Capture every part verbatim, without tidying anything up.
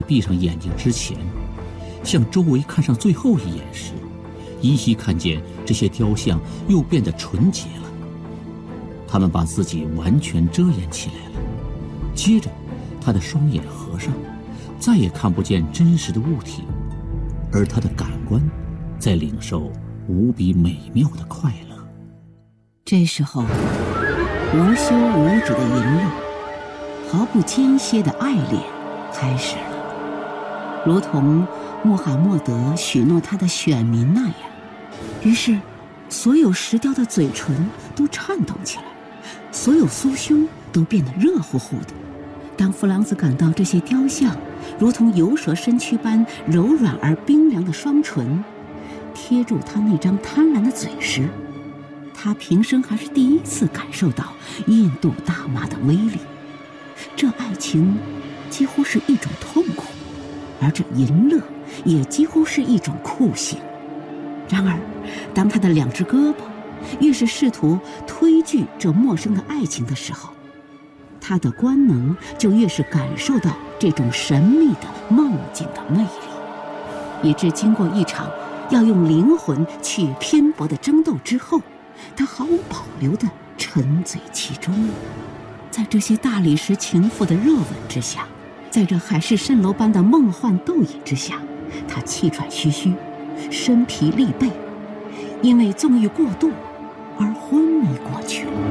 闭上眼睛之前，向周围看上最后一眼时，依稀看见这些雕像又变得纯洁了。他们把自己完全遮掩起来了。接着，他的双眼合上，再也看不见真实的物体，而他的感官在领受无比美妙的快乐。 这时候，无休无止的淫乐，毫不间歇的爱恋开始了，如同穆罕默德许诺他的选民那样。于是，所有石雕的嘴唇都颤动起来，所有酥胸都变得热乎乎的。当弗朗兹感到这些雕像如同游蛇身躯般柔软而冰凉的双唇贴住他那张贪婪的嘴时，他平生还是第一次感受到印度大麻的威力。这爱情几乎是一种痛苦，而这淫乐也几乎是一种酷刑。然而，当他的两只胳膊越是试图推拒这陌生的爱情的时候，他的官能就越是感受到这种神秘的梦境的魅力，以致经过一场要用灵魂去拼搏的争斗之后，他毫无保留地沉醉其中。在这些大理石情妇的热吻之下，在这海市蜃楼般的梦幻斗饮之下，他气喘吁吁，身疲力惫，因为纵欲过度而昏迷过去了。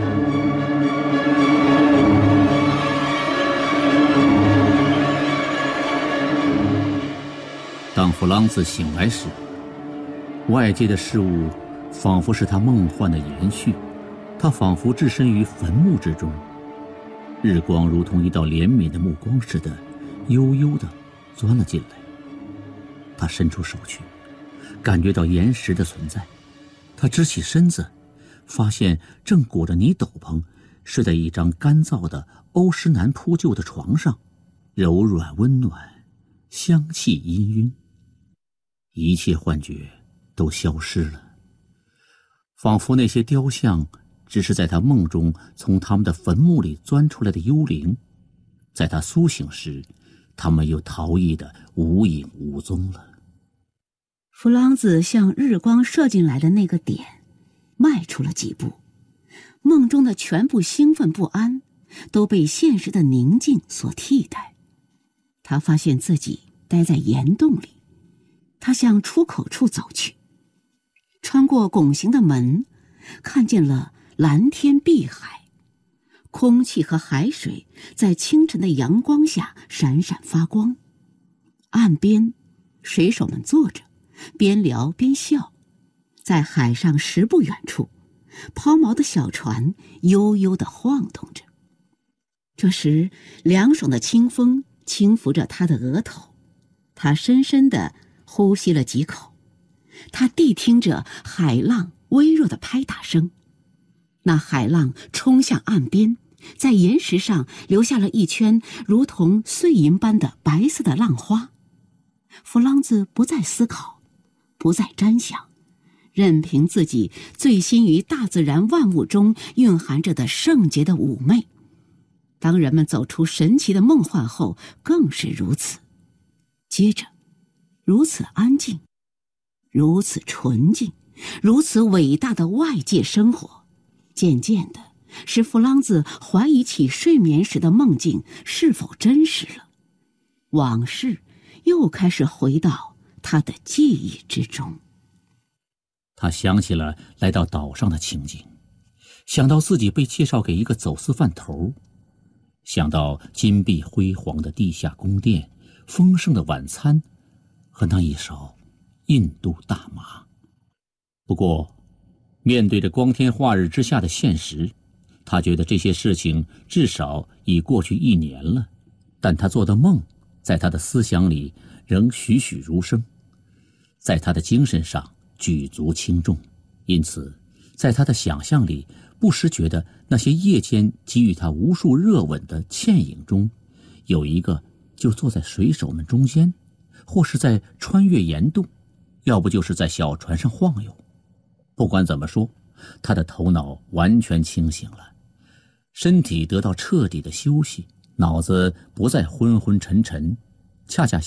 当弗朗兹醒来时，外界的事物仿佛是他梦幻的延续，他仿佛置身于坟墓之中，日光如同一道怜悯的目光似的悠悠地钻了进来。他伸出手去，感觉到岩石的存在。他直起身子，发现正裹着泥斗篷睡在一张干燥的欧诗南铺就的床上，柔软温暖，香气氤氲，一切幻觉都消失了，仿佛那些雕像只是在他梦中从他们的坟墓里钻出来的幽灵，在他苏醒时，他们又逃逸得无影无踪了。 弗朗兹向日光射进来的那个点迈出了几步，梦中的全部兴奋不安都被现实的宁静所替代。他发现自己待在岩洞里，他向出口处走去，穿过拱形的门，看见了蓝天碧海，空气和海水在清晨的阳光下闪闪发光。岸边，水手们坐着，边聊边笑。在海上十步远处，抛锚的小船悠悠地晃动着。这时，凉爽的清风轻拂着他的额头，他深深地呼吸了几口。他谛听着海浪微弱的拍打声，那海浪冲向岸边，在岩石上留下了一圈如同碎银般的白色的浪花。弗朗兹不再思考，不再瞻想，任凭自己醉心于大自然万物中蕴含着的圣洁的妩媚。当人们走出神奇的梦幻后，更是如此。接着，如此安静，如此纯净，如此伟大的外界生活，渐渐的使弗朗兹怀疑起睡眠时的梦境是否真实了。往事又开始回到他的记忆之中。 他想起了来到岛上的情景，想到自己被介绍给一个走私饭头，想到金碧辉煌的地下宫殿、丰盛的晚餐和那一首印度大麻。不过，面对着光天化日之下的现实，他觉得这些事情至少已过去一年了，但他做的梦在他的思想里仍栩栩如生，在他的精神上举足轻重，因此在他的想象里不时觉得那些夜间给予他无数热吻的倩影中，有一个就坐在水手们中间，或是在穿越岩洞，要不就是在小船上晃悠。不管怎么说，他的头脑完全清醒了，身体得到彻底的休息，脑子不再昏昏沉沉，恰恰